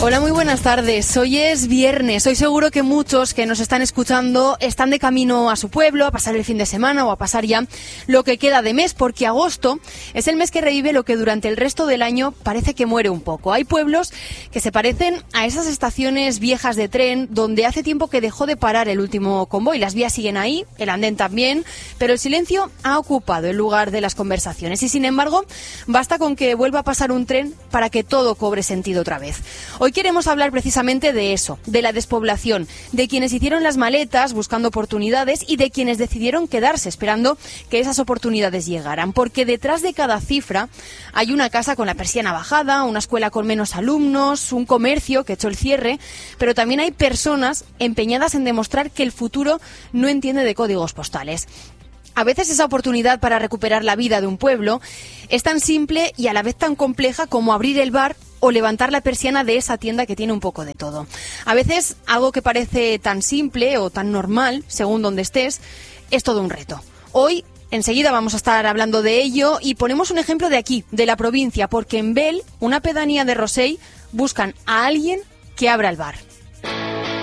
Hola, muy buenas tardes. Hoy es viernes. Hoy seguro que muchos que nos están escuchando están de camino a su pueblo, a pasar el fin de semana o a pasar ya lo que queda de mes, porque agosto es el mes que revive lo que durante el resto del año parece que muere un poco. Hay pueblos que se parecen a esas estaciones viejas de tren donde hace tiempo que dejó de parar el último convoy. Las vías siguen ahí, el andén también, pero el silencio ha ocupado el lugar de las conversaciones y, sin embargo, basta con que vuelva a pasar un tren para que todo cobre sentido otra vez. Hoy queremos hablar precisamente de eso, de la despoblación, de quienes hicieron las maletas buscando oportunidades y de quienes decidieron quedarse esperando que esas oportunidades llegaran. Porque detrás de cada cifra hay una casa con la persiana bajada, una escuela con menos alumnos, un comercio que echó el cierre, pero también hay personas empeñadas en demostrar que el futuro no entiende de códigos postales. A veces esa oportunidad para recuperar la vida de un pueblo es tan simple y a la vez tan compleja como abrir el bar o levantar la persiana de esa tienda que tiene un poco de todo. A veces algo que parece tan simple o tan normal, según donde estés, es todo un reto. Hoy, enseguida vamos a estar hablando de ello y ponemos un ejemplo de aquí, de la provincia, porque en Bel, una pedanía de Rosell, buscan a alguien que abra el bar.